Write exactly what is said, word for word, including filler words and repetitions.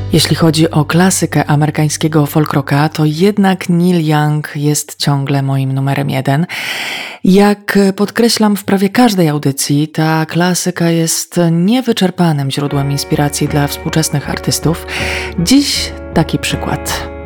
Jeśli chodzi o klasykę amerykańskiego folk rocka, to jednak Neil Young jest ciągle moim numerem jeden. Jak podkreślam w prawie każdej audycji, ta klasyka jest niewyczerpanym źródłem inspiracji dla współczesnych artystów. Dziś taki przykład.